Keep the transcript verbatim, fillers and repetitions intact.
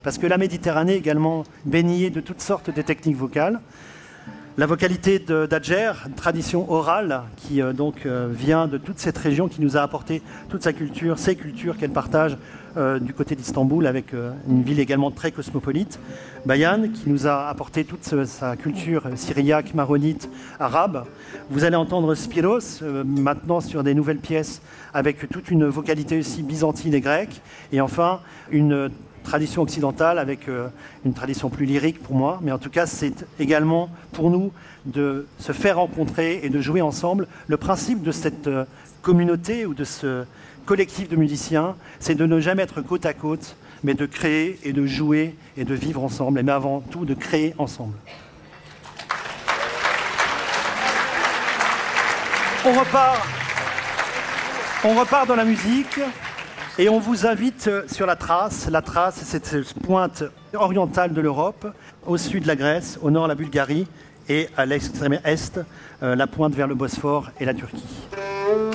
Parce que la Méditerranée est également baignée de toutes sortes de techniques vocales. La vocalité d'Adjer, une tradition orale qui euh, donc euh, vient de toute cette région, qui nous a apporté toute sa culture, ses cultures qu'elle partage euh, du côté d'Istanbul, avec euh, une ville également très cosmopolite. Bayan, qui nous a apporté toute ce, sa culture syriaque, maronite, arabe. Vous allez entendre Spiros, euh, maintenant sur des nouvelles pièces, avec toute une vocalité aussi byzantine et grecque. Et enfin, une tradition occidentale avec euh, une tradition plus lyrique pour moi, mais en tout cas c'est également pour nous de se faire rencontrer et de jouer ensemble. Le principe de cette euh, communauté ou de ce collectif de musiciens, c'est de ne jamais être côte à côte, mais de créer et de jouer et de vivre ensemble, mais avant tout de créer ensemble. On repart, on repart dans la musique. Et on vous invite sur la Thrace. La Thrace, c'est cette pointe orientale de l'Europe, au sud la Grèce, au nord la Bulgarie et à l'extrême est, euh, la pointe vers le Bosphore et la Turquie.